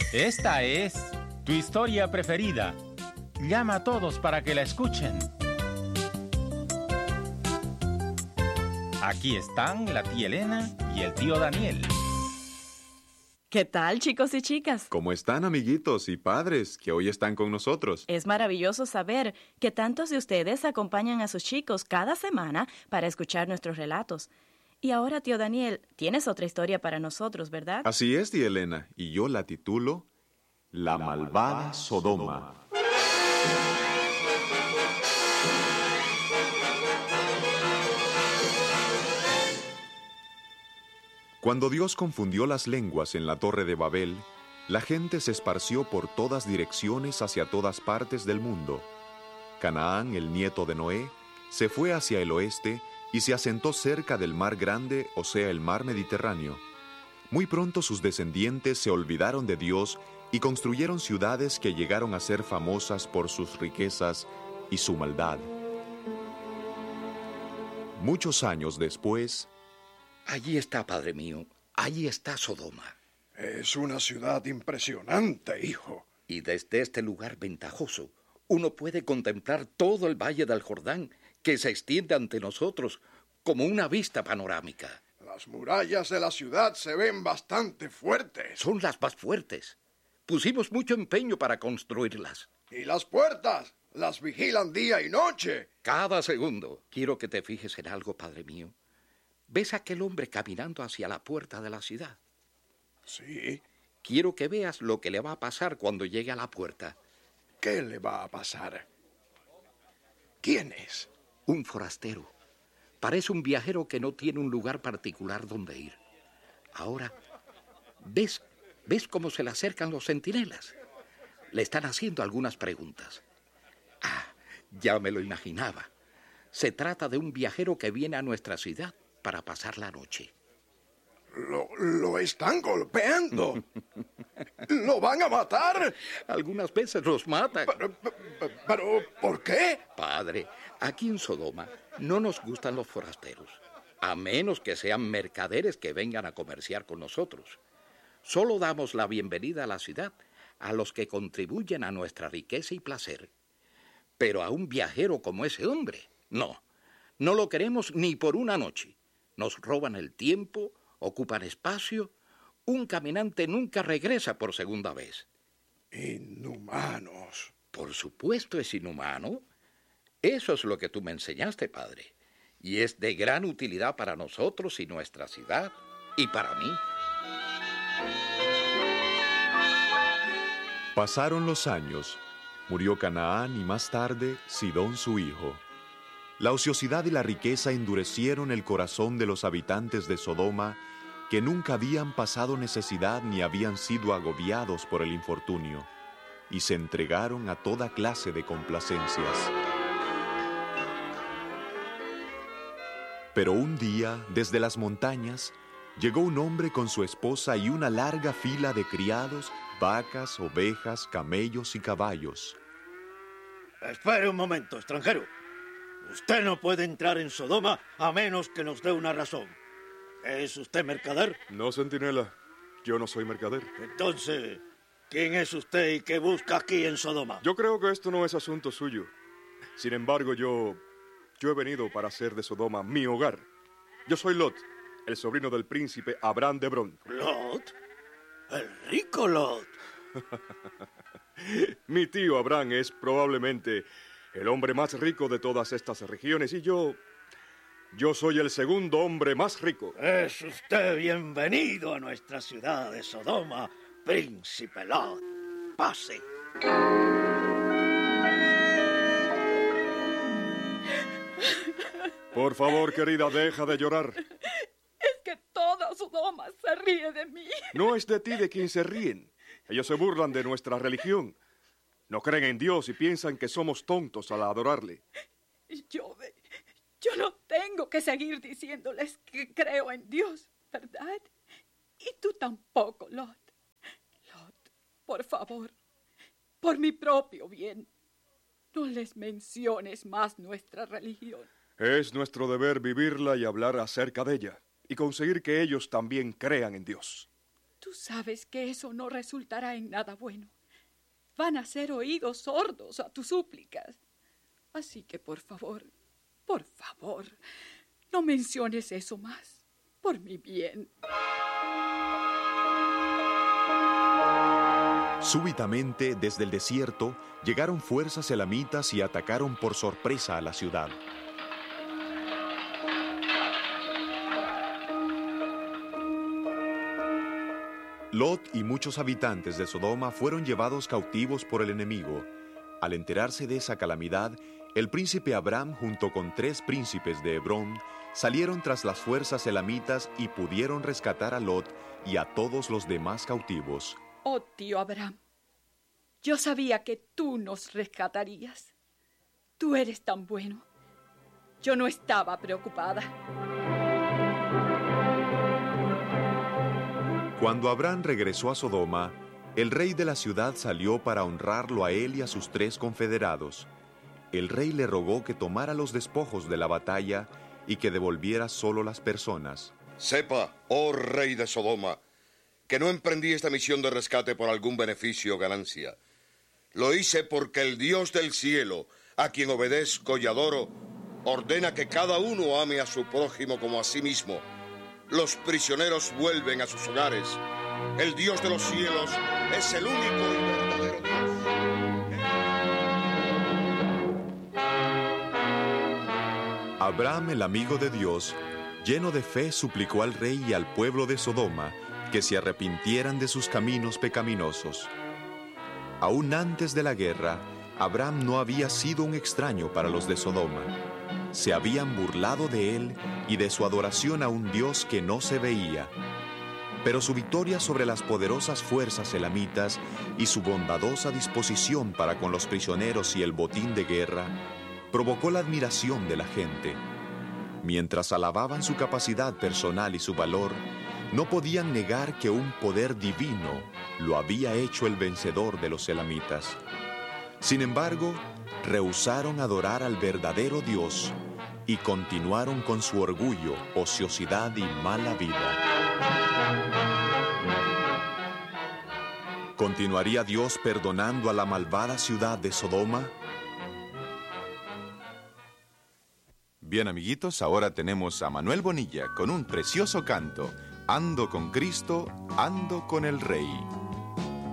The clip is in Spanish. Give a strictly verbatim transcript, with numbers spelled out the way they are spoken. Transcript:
Esta es tu historia preferida. Llama a todos para que la escuchen. Aquí están la tía Elena y el tío Daniel. ¿Qué tal, chicos y chicas? ¿Cómo están, amiguitos y padres que hoy están con nosotros? Es maravilloso saber que tantos de ustedes acompañan a sus chicos cada semana para escuchar nuestros relatos. Y ahora, tío Daniel, tienes otra historia para nosotros, ¿verdad? Así es, tía Elena, y yo la titulo La malvada Sodoma. Cuando Dios confundió las lenguas en la Torre de Babel, la gente se esparció por todas direcciones hacia todas partes del mundo. Canaán, el nieto de Noé, se fue hacia el oeste y se asentó cerca del mar grande, o sea, el mar Mediterráneo. Muy pronto sus descendientes se olvidaron de Dios y construyeron ciudades que llegaron a ser famosas por sus riquezas y su maldad. Muchos años después, Allí está, padre mío, allí está Sodoma. Es una ciudad impresionante, hijo. Y desde este lugar ventajoso, uno puede contemplar todo el valle del Jordán, que se extiende ante nosotros como una vista panorámica. Las murallas de la ciudad se ven bastante fuertes. Son las más fuertes. Pusimos mucho empeño para construirlas. Y las puertas las vigilan día y noche. Cada segundo. Quiero que te fijes en algo, padre mío. ¿Ves a aquel hombre caminando hacia la puerta de la ciudad? Sí. Quiero que veas lo que le va a pasar cuando llegue a la puerta. ¿Qué le va a pasar? ¿Quién es? Un forastero. Parece un viajero que no tiene un lugar particular donde ir. Ahora, ¿ves, ¿ves cómo se le acercan los centinelas? Le están haciendo algunas preguntas. Ah, ya me lo imaginaba. Se trata de un viajero que viene a nuestra ciudad para pasar la noche. Lo, lo están golpeando. ¿Lo van a matar? Algunas veces los matan. Pero, pero, ¿por qué? Padre, aquí en Sodoma no nos gustan los forasteros, a menos que sean mercaderes que vengan a comerciar con nosotros. Solo damos la bienvenida a la ciudad a los que contribuyen a nuestra riqueza y placer. Pero a un viajero como ese hombre, no. No lo queremos ni por una noche. Nos roban el tiempo, ocupan espacio. Un caminante nunca regresa por segunda vez. Inhumanos. Por supuesto es inhumano. Eso es lo que tú me enseñaste, padre. Y es de gran utilidad para nosotros y nuestra ciudad, y para mí. pasaron los años. Murió Canaán y más tarde Sidón su hijo. La ociosidad y la riqueza endurecieron el corazón de los habitantes de Sodoma, que nunca habían pasado necesidad ni habían sido agobiados por el infortunio, y se entregaron a toda clase de complacencias. Pero un día, desde las montañas, llegó un hombre con su esposa y una larga fila de criados, vacas, ovejas, camellos y caballos. Espere un momento, extranjero. Usted no puede entrar en Sodoma a menos que nos dé una razón. ¿Es usted mercader? No, centinela. Yo no soy mercader. Entonces, ¿quién es usted y qué busca aquí en Sodoma? Yo creo que esto no es asunto suyo. Sin embargo, yo... Yo he venido para hacer de Sodoma mi hogar. Yo soy Lot, el sobrino del príncipe Abraham de Hebrón. ¿Lot? El rico Lot. Mi tío Abraham es probablemente el hombre más rico de todas estas regiones y yo... Yo soy el segundo hombre más rico. Es usted bienvenido a nuestra ciudad de Sodoma, príncipe Lot. Pase. Por favor, querida, deja de llorar. Es que toda Sodoma se ríe de mí. No es de ti de quien se ríen. Ellos se burlan de nuestra religión. No creen en Dios y piensan que somos tontos al adorarle. Yo, yo no tengo que seguir diciéndoles que creo en Dios, ¿verdad? Y tú tampoco, Lot. Lot, por favor, por mi propio bien, no les menciones más nuestra religión. Es nuestro deber vivirla y hablar acerca de ella, y conseguir que ellos también crean en Dios. Tú sabes que eso no resultará en nada bueno. Van a ser oídos sordos a tus súplicas. Así que, por favor, por favor, no menciones eso más, por mi bien. Súbitamente, desde el desierto, llegaron fuerzas elamitas y atacaron por sorpresa a la ciudad. Lot y muchos habitantes de Sodoma fueron llevados cautivos por el enemigo. Al enterarse de esa calamidad, el príncipe Abram, junto con tres príncipes de Hebrón, salieron tras las fuerzas elamitas y pudieron rescatar a Lot y a todos los demás cautivos. Oh, tío Abram, yo sabía que tú nos rescatarías. Tú eres tan bueno. Yo no estaba preocupada. Cuando Abram regresó a Sodoma, el rey de la ciudad salió para honrarlo a él y a sus tres confederados. El rey le rogó que tomara los despojos de la batalla y que devolviera solo las personas. Sepa, oh rey de Sodoma, que no emprendí esta misión de rescate por algún beneficio o ganancia. Lo hice porque el Dios del cielo, a quien obedezco y adoro, ordena que cada uno ame a su prójimo como a sí mismo. Los prisioneros vuelven a sus hogares. El Dios de los cielos es el único y verdadero Dios. Abram, el amigo de Dios, lleno de fe, suplicó al rey y al pueblo de Sodoma que se arrepintieran de sus caminos pecaminosos. Aún antes de la guerra, Abram no había sido un extraño para los de Sodoma. Se habían burlado de él y de su adoración a un Dios que no se veía. Pero su victoria sobre las poderosas fuerzas elamitas y su bondadosa disposición para con los prisioneros y el botín de guerra provocó la admiración de la gente. Mientras alababan su capacidad personal y su valor, no podían negar que un poder divino lo había hecho el vencedor de los elamitas. Sin embargo, rehusaron adorar al verdadero Dios y continuaron con su orgullo, ociosidad y mala vida. ¿Continuaría Dios perdonando a la malvada ciudad de Sodoma? Bien, amiguitos, ahora tenemos a Manuel Bonilla con un precioso canto. Ando con Cristo, ando con el Rey.